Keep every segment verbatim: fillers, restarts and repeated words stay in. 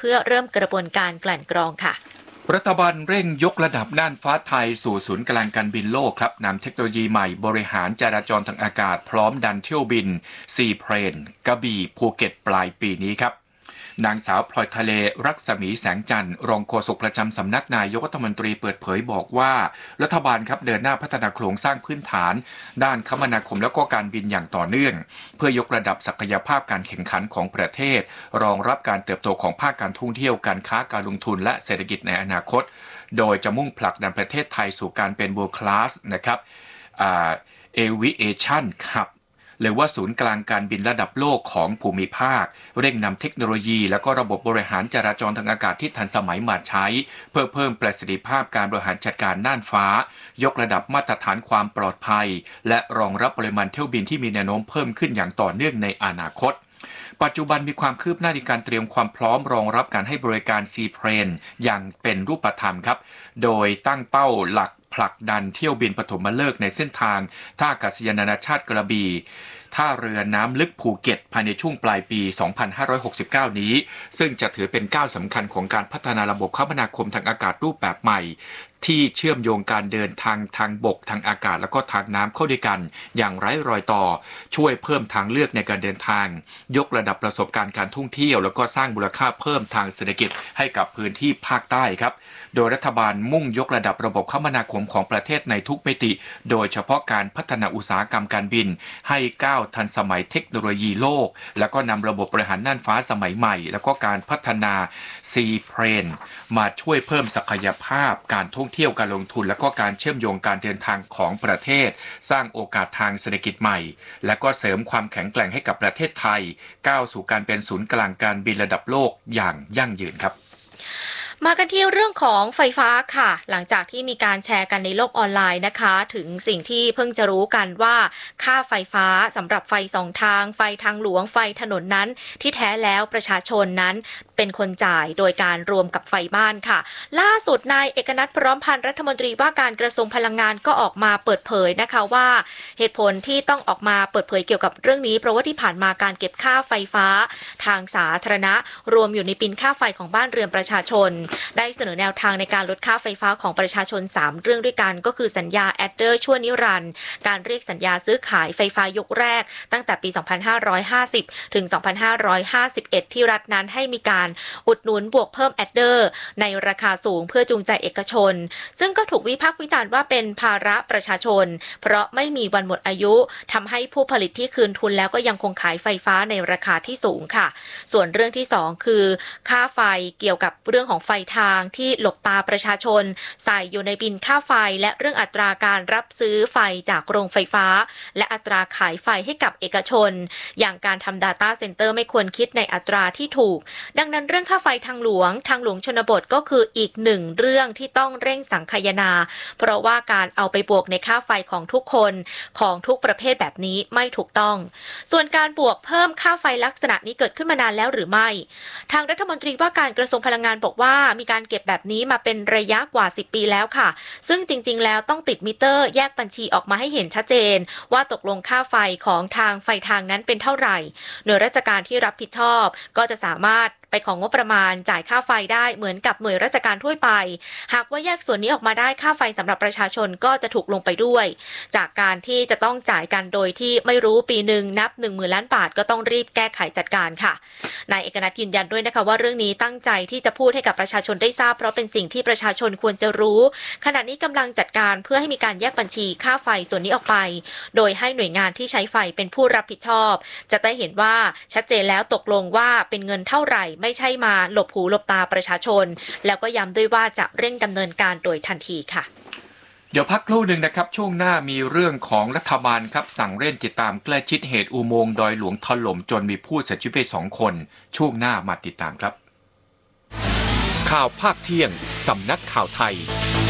พื่อเริ่มกระบวนการกลั่นกรองค่ะรัฐบาลเร่งยกระดับน่านฟ้าไทยสู่ศูนย์กลางการบินโลกครับนำเทคโนโลยีใหม่บริหารจราจรทางอากาศพร้อมดันเที่ยวบินซีเพลนกระบี่ภูเก็ตปลายปีนี้ครับนางสาวพลอยทะเลรักษมีแสงจันทร์รองโฆษกประจำสำนักนายกรัฐมนตรีเปิดเผยบอกว่ารัฐบาลครับเดินหน้าพัฒนาโครงสร้างพื้นฐานด้านคมนาคมและก็การบินอย่างต่อเนื่องเพื่อยกระดับศักยภาพการแข่งขันของประเทศรองรับการเติบโตของภาคการท่องเที่ยวการค้าการลงทุนและเศรษฐกิจในอนาคตโดยจะมุ่งผลักดันประเทศไทยสู่การเป็น World Class นะครับอ่า Aviation Hubหรือว่าศูนย์กลางการบินระดับโลกของภูมิภาคเร่งนำเทคโนโลยีและก็ระบบบริหารจราจรทางอากาศที่ทันสมัยมาใช้เพื่อเพิ่มประสิทธิภาพการบริหารจัดการน่านฟ้ายกระดับมาตรฐานความปลอดภัยและรองรับปริมาณเที่ยวบินที่มีแนวโน้มเพิ่มขึ้นอย่างต่อเนื่องในอนาคตปัจจุบันมีความคืบหน้าในการเตรียมความพร้อมรองรับการให้บริการซีเพลนอย่างเป็นรูปธรรมครับโดยตั้งเป้าหลักผลักดันเที่ยวบินปฐมฤกษ์ในเส้นทางท่าอากาศยานนานาชาติกระบี่ท่าเรือน้ำลึกภูเก็ตภายในช่วงปลายปี สองพันห้าร้อยหกสิบเก้า นี้ซึ่งจะถือเป็นก้าวสำคัญของการพัฒนาระบบคมนาคมทางอากาศรูปแบบใหม่ที่เชื่อมโยงการเดินทางทางบกทางอากาศและก็ทางน้ำเข้าด้วยกันอย่างไร้รอยต่อช่วยเพิ่มทางเลือกในการเดินทางยกระดับประสบการณ์การท่องเที่ยวแล้วก็สร้างมูลค่าเพิ่มทางเศรษฐกิจให้กับพื้นที่ภาคใต้ครับโดยรัฐบาลมุ่งยกระดับระบบคมนาคมของประเทศในทุกมิติโดยเฉพาะการพัฒนาอุตสาหกรรมการบินให้ก้าวทันสมัยเทคโนโลยีโลกแล้วก็นำระบบบริหารน่านฟ้าสมัยใหม่แล้วก็การพัฒนาซีเพลนมาช่วยเพิ่มศักยภาพการท่องเที่ยวการลงทุนและก็การเชื่อมโยงการเดินทางของประเทศสร้างโอกาสทางเศรษฐกิจใหม่และก็เสริมความแข็งแกร่งให้กับประเทศไทยก้าวสู่การเป็นศูนย์กลางการบินระดับโลกอย่างยั่งยืนครับมากันที่เรื่องของไฟฟ้าค่ะหลังจากที่มีการแชร์กันในโลกออนไลน์นะคะถึงสิ่งที่เพิ่งจะรู้กันว่าค่าไฟฟ้าสำหรับไฟสองทางไฟทางหลวงไฟถนนนั้นที่แท้แล้วประชาชนนั้นเป็นคนจ่ายโดยการรวมกับไฟบ้านค่ะล่าสุดนายเอกนัทพร้อมพันธ์รัฐมนตรีว่าการกระทรวงพลังงานก็ออกมาเปิดเผยนะคะว่าเหตุผลที่ต้องออกมาเปิดเผยเกี่ยวกับเรื่องนี้เพราะว่าที่ผ่านมาการเก็บค่าไฟฟ้าทางสาธารณะรวมอยู่ในบิลค่าไฟของบ้านเรือนประชาชนได้เสนอแนวทางในการลดค่าไฟฟ้าของประชาชนสามเรื่องด้วยกันก็คือสัญญาแอดเดอร์ชั่วนิรันดร์การเรียกสัญญาซื้อขายไฟฟ้ายกแรกตั้งแต่ปีสองพันห้าร้อยห้าสิบถึงสองพันห้าร้อยห้าสิบเอ็ดที่รัฐนั้นให้มีการอุดหนุนบวกเพิ่มแอดเดอร์ในราคาสูงเพื่อจูงใจเอกชนซึ่งก็ถูกวิพากษ์วิจารณ์ว่าเป็นภาระประชาชนเพราะไม่มีวันหมดอายุทำให้ผู้ผลิตที่คืนทุนแล้วก็ยังคงขายไฟฟ้าในราคาที่สูงค่ะส่วนเรื่องที่สองคือค่าไฟเกี่ยวกับเรื่องของไฟทางที่หลบตาประชาชนใส่อยู่ในบินค่าไฟและเรื่องอัตราการรับซื้อไฟจากโรงไฟฟ้าและอัตราขายไฟให้กับเอกชนอย่างการทำ Data Center ไม่ควรคิดในอัตราที่ถูกดังนั้นเรื่องค่าไฟทางหลวงทางหลวงชนบทก็คืออีกหนึ่งเรื่องที่ต้องเร่งสังคายนาเพราะว่าการเอาไปบวกในค่าไฟของทุกคนของทุกประเภทแบบนี้ไม่ถูกต้องส่วนการบวกเพิ่มค่าไฟลักษณะนี้เกิดขึ้นมานานแล้วหรือไม่ทางรัฐมนตรีว่าการกระทรวงพลังงานบอกว่ามีการเก็บแบบนี้มาเป็นระยะกว่าสิบปีแล้วค่ะซึ่งจริงๆแล้วต้องติดมิเตอร์แยกบัญชีออกมาให้เห็นชัดเจนว่าตกลงค่าไฟของทางไฟทางนั้นเป็นเท่าไหร่หน่วยราชการที่รับผิดชอบก็จะสามารถไปของงบประมาณจ่ายค่าไฟได้เหมือนกับหน่วยราชการทั่วไปหากว่าแยกส่วนนี้ออกมาได้ค่าไฟสำหรับประชาชนก็จะถูกลงไปด้วยจากการที่จะต้องจ่ายกันโดยที่ไม่รู้ปีหนึ่งนับ หนึ่งหมื่น ล้านบาทก็ต้องรีบแก้ไขจัดการค่ะนายเอกนัทยืนยันด้วยนะคะว่าเรื่องนี้ตั้งใจที่จะพูดให้กับประชาชนได้ทราบเพราะเป็นสิ่งที่ประชาชนควรจะรู้ขณะนี้กำลังจัดการเพื่อให้มีการแยกบัญชีค่าไฟส่วนนี้ออกไปโดยให้หน่วยงานที่ใช้ไฟเป็นผู้รับผิดชอบจะได้เห็นว่าชัดเจนแล้วตกลงว่าเป็นเงินเท่าไหร่ไม่ใช่มาหลบหูหลบตาประชาชนแล้วก็ย้ำด้วยว่าจะเร่งดำเนินการโดยทันทีค่ะเดี๋ยวพักครู่หนึ่งนะครับช่วงหน้ามีเรื่องของรัฐบาลครับสั่งเร่งติดตามใกล้ชิดเหตุอุโมงค์ดอยหลวงถล่มจนมีผู้เสียชีวิตไปสองคนช่วงหน้ามาติดตามครับข่าวภาคเที่ยงสำนักข่าวไทย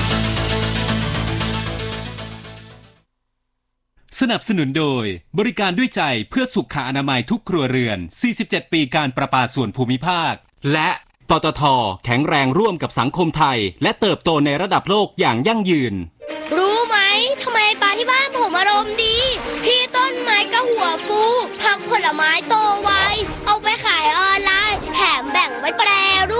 สนับสนุนโดยบริการด้วยใจเพื่อสุขอนามัยทุกครัวเรือนสี่สิบเจ็ดปีการประปาส่วนภูมิภาคและปตท.แข็งแรงร่วมกับสังคมไทยและเติบโตในระดับโลกอย่างยั่งยืนรู้ไหมทำไมปลาที่บ้านผมอารมณ์ดีพี่ต้นไม้ก็หัวฟูผักผลไม้โตไวเอาไปขายออนไลน์แถมแบ่งไว้แปรรูป